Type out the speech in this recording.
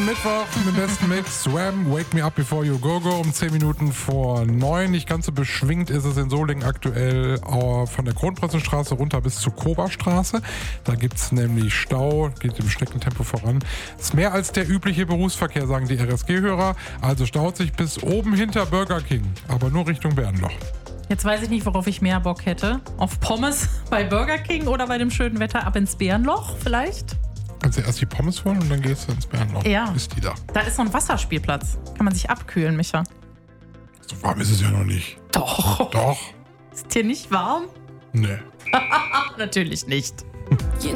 jeden Mittwoch im besten Mix. Swam, Wake Me Up Before You Go Go um 10 Minuten vor 9. Nicht ganz so beschwingt ist es in Solingen aktuell von der Kronprinzenstraße runter bis zur Koberstraße. Da gibt es nämlich Stau, geht im Schneckentempo voran. Ist mehr als der übliche Berufsverkehr, sagen die RSG-Hörer. Also staut sich bis oben hinter Burger King, aber nur Richtung Bernloch. Jetzt weiß ich nicht, worauf ich mehr Bock hätte. Auf Pommes bei Burger King oder bei dem schönen Wetter ab ins Bärenloch vielleicht? Kannst du erst die Pommes holen und dann gehst du ins Bärenloch. Ja. Ist die da? Da ist noch ein Wasserspielplatz. Kann man sich abkühlen, Micha. So warm ist es ja noch nicht. Doch. Doch? Ist dir nicht warm? Nee. Natürlich nicht.